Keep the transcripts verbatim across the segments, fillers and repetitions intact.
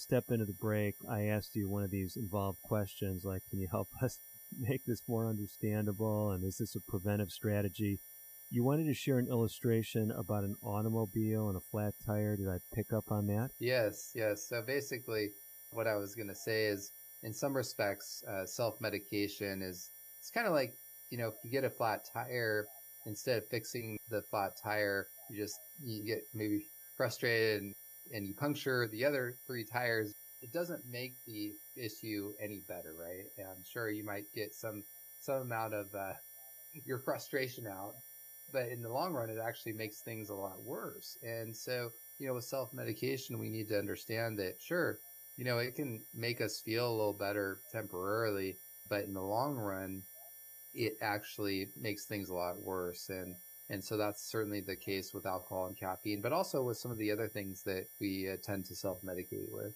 step into the break, I asked you one of these involved questions like, can you help us make this more understandable? And is this a preventive strategy? You wanted to share an illustration about an automobile and a flat tire. Did I pick up on that? Yes, yes. So basically, what I was going to say is, in some respects, uh, self-medication is, it's kind of like, you know, if you get a flat tire, instead of fixing the flat tire, you just, you get maybe frustrated and, and you puncture the other three tires. It doesn't make the issue any better, right? And I'm sure you might get some, some amount of, uh, your frustration out, but in the long run, it actually makes things a lot worse. And so, you know, with self-medication, we need to understand that, sure, you know, it can make us feel a little better temporarily, but in the long run, it actually makes things a lot worse. And, and so that's certainly the case with alcohol and caffeine, but also with some of the other things that we uh, tend to self-medicate with.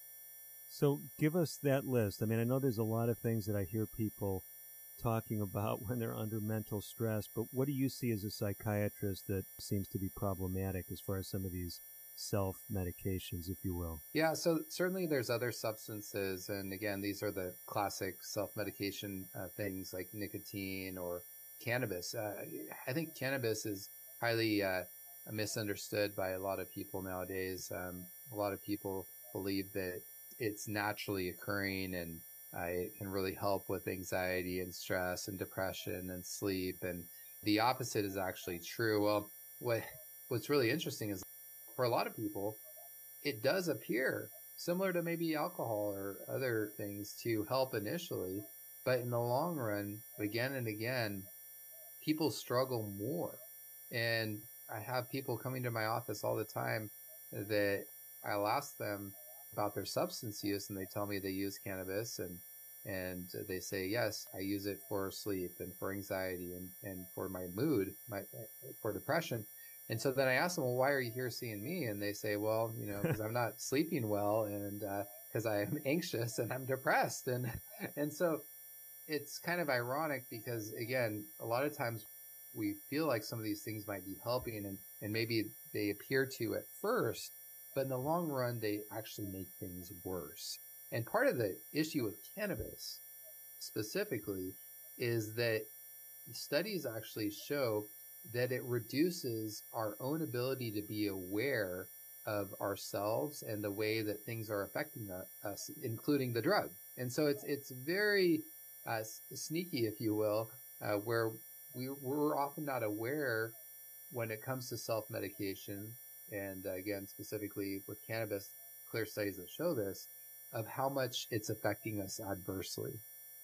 So give us that list. I mean, I know there's a lot of things that I hear people talking about when they're under mental stress, but what do you see as a psychiatrist that seems to be problematic as far as some of these self-medications, if you will? Yeah, so certainly there's other substances, and again, these are the classic self-medication uh, things like nicotine or cannabis. Uh, I think cannabis is highly uh, misunderstood by a lot of people nowadays. Um, a lot of people believe that it's naturally occurring and uh, it can really help with anxiety and stress and depression and sleep, and the opposite is actually true. Well, what what's really interesting is for a lot of people, it does appear similar to maybe alcohol or other things to help initially, but in the long run, again and again, people struggle more. And I have people coming to my office all the time that I'll ask them about their substance use, and they tell me they use cannabis, and and they say, yes, I use it for sleep and for anxiety and, and for my mood, my for depression. And so then I ask them, well, why are you here seeing me? And they say, well, you know, because I'm not sleeping well, and because uh, I'm anxious and I'm depressed. And and so it's kind of ironic because, again, a lot of times we feel like some of these things might be helping, and, and maybe they appear to at first, but in the long run, they actually make things worse. And part of the issue with cannabis specifically is that studies actually show that it reduces our own ability to be aware of ourselves and the way that things are affecting us, including the drug. And so it's it's very uh, sneaky, if you will, uh, where we, we're often not aware when it comes to self-medication, and uh, again, specifically with cannabis, clear studies that show this, of how much it's affecting us adversely.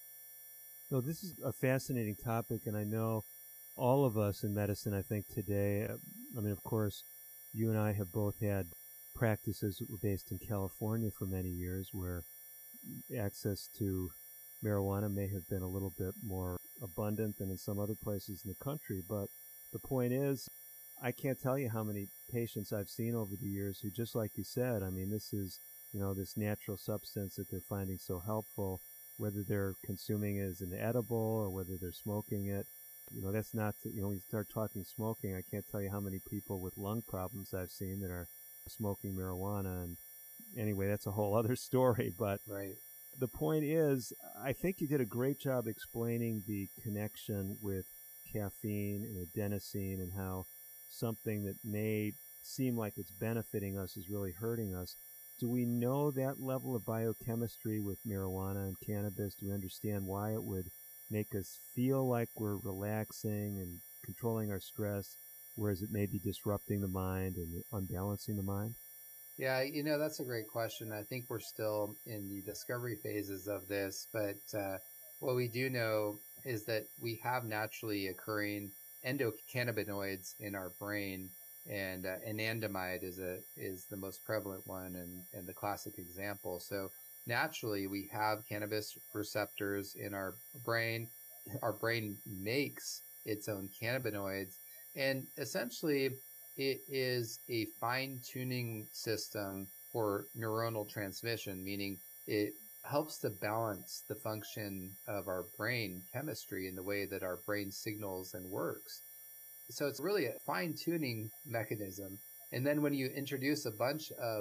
So this is a fascinating topic, and I know all of us in medicine, I think today, I mean, of course, you and I have both had practices that were based in California for many years where access to marijuana may have been a little bit more abundant than in some other places in the country. But the point is, I can't tell you how many patients I've seen over the years who, just like you said, I mean, this is, you know, this natural substance that they're finding so helpful, whether they're consuming it as an edible or whether they're smoking it. You know, that's not, you know, when you start talking smoking, I can't tell you how many people with lung problems I've seen that are smoking marijuana. And anyway, that's a whole other story. But right. The point is, I think you did a great job explaining the connection with caffeine and adenosine and how something that may seem like it's benefiting us is really hurting us. Do we know that level of biochemistry with marijuana and cannabis? Do we understand why it would make us feel like we're relaxing and controlling our stress, whereas it may be disrupting the mind and unbalancing the mind? Yeah, you know, that's a great question. I think we're still in the discovery phases of this, but uh, what we do know is that we have naturally occurring endocannabinoids in our brain, and uh, anandamide is a is the most prevalent one and, and the classic example. So naturally, we have cannabis receptors in our brain. Our brain makes its own cannabinoids, and essentially, it is a fine-tuning system for neuronal transmission, meaning it helps to balance the function of our brain chemistry in the way that our brain signals and works. So it's really a fine-tuning mechanism. And then when you introduce a bunch of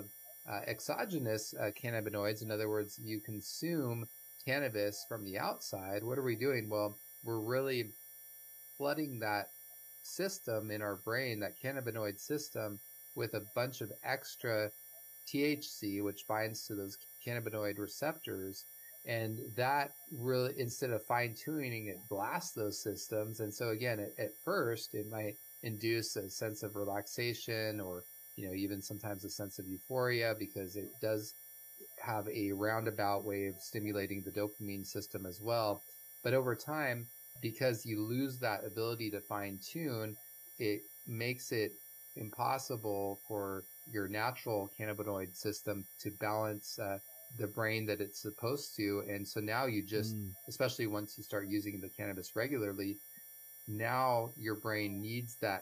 uh, exogenous uh, cannabinoids, in other words, you consume cannabis from the outside, what are we doing? Well, we're really flooding that system in our brain, that cannabinoid system, with a bunch of extra T H C, which binds to those cannabinoid receptors. And that really, instead of fine tuning, it blasts those systems. And so again, at, at first, it might induce a sense of relaxation, or, you know, even sometimes a sense of euphoria, because it does have a roundabout way of stimulating the dopamine system as well. But over time, because you lose that ability to fine tune, it makes it impossible for your natural cannabinoid system to balance uh, the brain that it's supposed to. And so now you just, mm. especially once you start using the cannabis regularly, now your brain needs that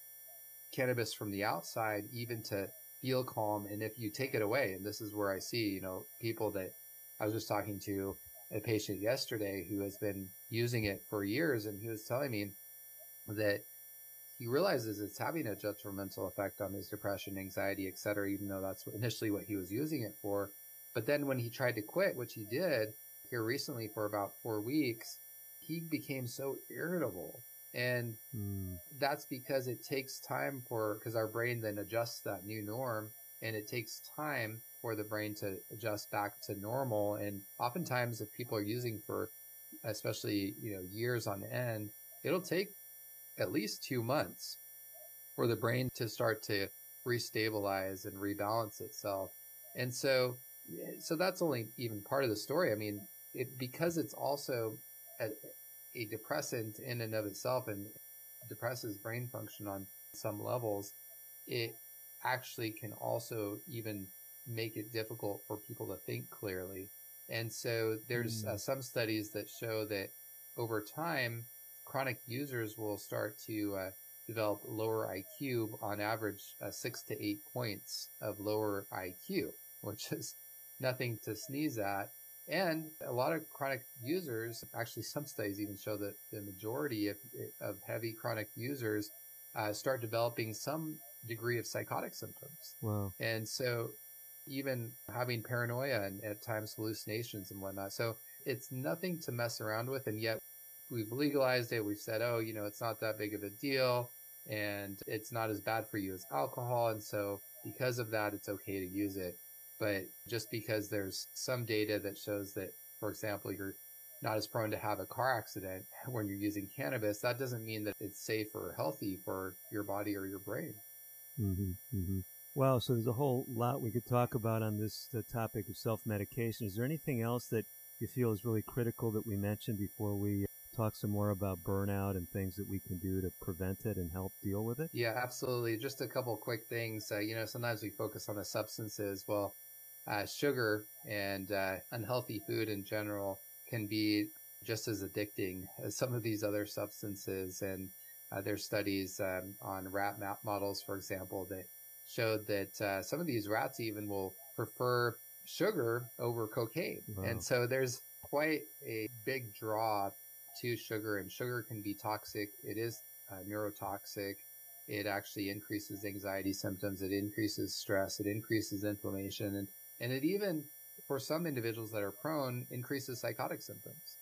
cannabis from the outside even to feel calm. And if you take it away, and this is where I see, you know, people that I was just talking to a patient yesterday who has been using it for years, and he was telling me that he realizes it's having a detrimental effect on his depression, anxiety, et cetera, even though that's initially what he was using it for. But then when he tried to quit, which he did here recently for about four weeks, he became so irritable. And mm. that's because it takes time for, because our brain then adjusts that new norm, and it takes time for the brain to adjust back to normal. And oftentimes if people are using for, especially, you know, years on end, it'll take at least two months for the brain to start to restabilize and rebalance itself. And so, so that's only even part of the story. I mean, it, because it's also a, a depressant in and of itself and depresses brain function on some levels, it actually can also even make it difficult for people to think clearly. And so there's mm. uh, some studies that show that over time, chronic users will start to uh, develop lower I Q, on average uh, six to eight points of lower I Q, which is nothing to sneeze at. And a lot of chronic users, actually some studies even show that the majority of, of heavy chronic users uh, start developing some degree of psychotic symptoms. Wow. And so even having paranoia and at times hallucinations and whatnot. So it's nothing to mess around with. And yet we've legalized it. We've said, oh, you know, it's not that big of a deal and it's not as bad for you as alcohol. And so because of that, it's okay to use it. But just because there's some data that shows that, for example, you're not as prone to have a car accident when you're using cannabis, that doesn't mean that it's safe or healthy for your body or your brain. Mm-hmm, mm-hmm. Wow, so there's a whole lot we could talk about on this the topic of self-medication. Is there anything else that you feel is really critical that we mentioned before we talk some more about burnout and things that we can do to prevent it and help deal with it? Yeah, absolutely. Just a couple quick things. Uh, you know, sometimes we focus on the substances. Well, uh, sugar and uh, unhealthy food in general can be just as addicting as some of these other substances. And uh, there's studies um, on rat map models, for example, that showed that uh, some of these rats even will prefer sugar over cocaine. Wow. And so there's quite a big draw to sugar, and sugar can be toxic. It is uh, neurotoxic. It actually increases anxiety symptoms. It increases stress. It increases inflammation. And, and it even, for some individuals that are prone, increases psychotic symptoms.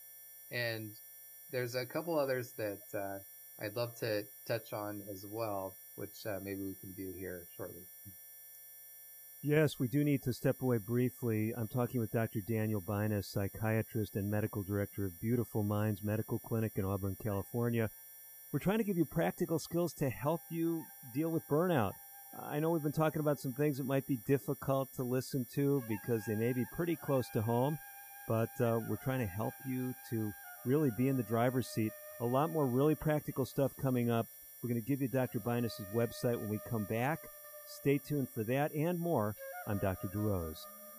And there's a couple others that uh, I'd love to touch on as well, which uh, maybe we can do here shortly. Yes, we do need to step away briefly. I'm talking with Doctor Daniel Binus, psychiatrist and medical director of Beautiful Minds Medical Clinic in Auburn, California. We're trying to give you practical skills to help you deal with burnout. I know we've been talking about some things that might be difficult to listen to because they may be pretty close to home, but uh, we're trying to help you to really be in the driver's seat. A lot more really practical stuff coming up. We're going to give you Doctor Binus' website when we come back. Stay tuned for that and more. I'm Doctor DeRose.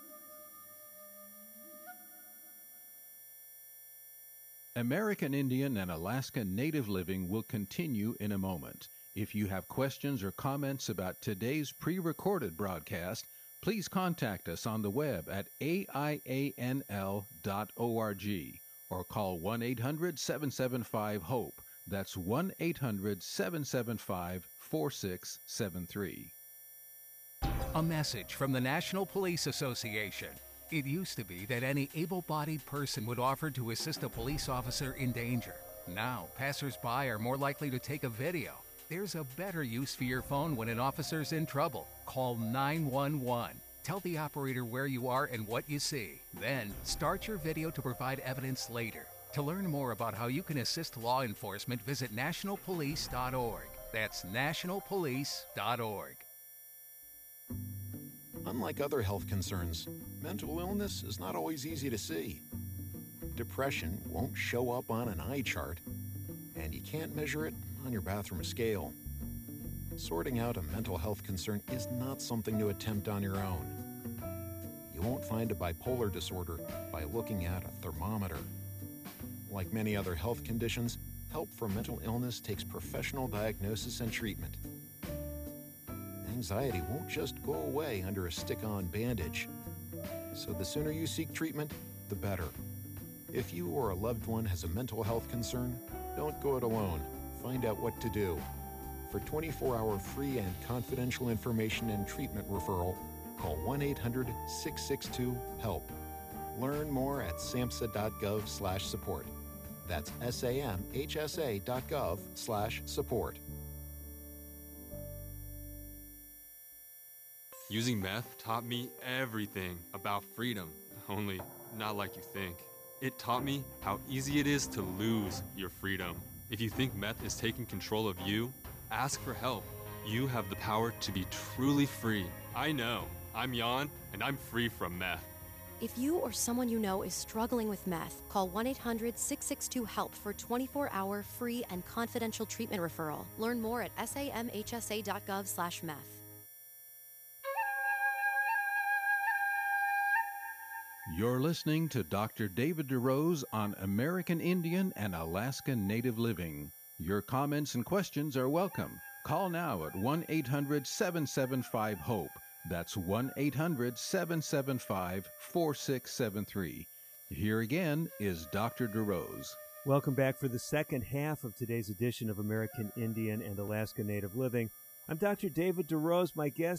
American Indian and Alaska Native Living will continue in a moment. If you have questions or comments about today's pre-recorded broadcast, please contact us on the web at A I A N L dot org or call one eight hundred seven seven five HOPE. That's one eight hundred seven seven five four six seven three. A message from the National Police Association. It used to be that any able-bodied person would offer to assist a police officer in danger. Now, passers-by are more likely to take a video. There's a better use for your phone when an officer's in trouble. Call nine one one. Tell the operator where you are and what you see. Then, start your video to provide evidence later. To learn more about how you can assist law enforcement, visit national police dot org. That's national police dot org. Unlike other health concerns, mental illness is not always easy to see. Depression won't show up on an eye chart, and you can't measure it on your bathroom scale. Sorting out a mental health concern is not something to attempt on your own. You won't find a bipolar disorder by looking at a thermometer. Like many other health conditions, help for mental illness takes professional diagnosis and treatment. Anxiety won't just go away under a stick-on bandage. So the sooner you seek treatment, the better. If you or a loved one has a mental health concern, don't go it alone. Find out what to do. For twenty-four hour free and confidential information and treatment referral, call one eight hundred six six two HELP. Learn more at samhsa.gov slash support. That's S-A-M-H-S-A dot gov slash support. Using meth taught me everything about freedom, only not like you think. It taught me how easy it is to lose your freedom. If you think meth is taking control of you, ask for help. You have the power to be truly free. I know. I'm Jan, and I'm free from meth. If you or someone you know is struggling with meth, call one eight hundred six six two HELP for twenty-four hour free and confidential treatment referral. Learn more at samhsa.gov slash meth. You're listening to Doctor David DeRose on American Indian and Alaska Native Living. Your comments and questions are welcome. Call now at one eight hundred seven seven five HOPE. That's one eight hundred seven seven five four six seven three. Here again is Doctor DeRose. Welcome back for the second half of today's edition of American Indian and Alaska Native Living. I'm Doctor David DeRose. My guest